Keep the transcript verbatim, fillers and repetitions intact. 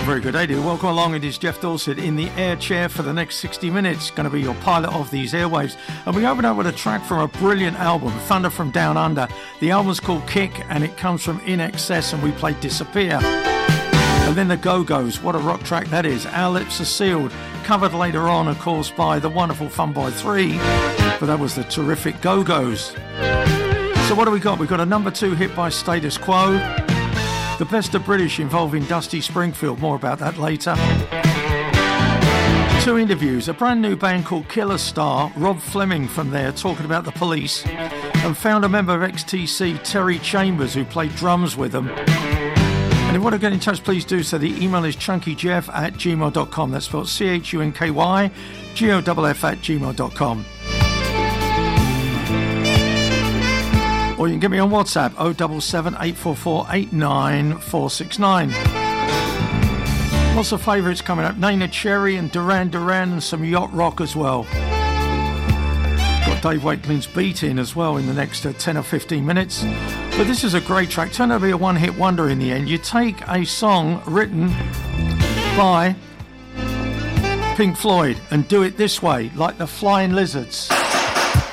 Very good day to you. Welcome along. It is Jeff Dorset in the air chair for the next sixty minutes. Going to be your pilot of these airwaves. And we open up with a track from a brilliant album, Thunder from Down Under. The album's called Kick and it comes from In Excess, and we played Disappear. And then the Go-Go's. What a rock track that is. Our Lips Are Sealed. Covered later on, of course, by the wonderful Fun Boy three. But that was the terrific Go-Go's. So what do we got? We've got a number two hit by Status Quo. The Best of British involving Dusty Springfield. More about that later. Two interviews. A brand new band called Killer Star. Rob Fleming from there talking about the Police. And found a member of X T C, Terry Chambers, who played drums with them. And if you want to get in touch, please do so. The email is chunkyjeff at gmail dot com. That's spelled C H U N K Y G O F F at gmail dot com. Or you can get me on WhatsApp, oh seven seven, eight four four, eight nine four six nine. Lots of favourites coming up. Nana Cherry and Duran Duran and some yacht rock as well. Got Dave Wakelin's beat in as well in the next uh, ten or fifteen minutes. But this is a great track. Turned out to be a one-hit wonder in the end. You take a song written by Pink Floyd and do it this way, like the Flying Lizards.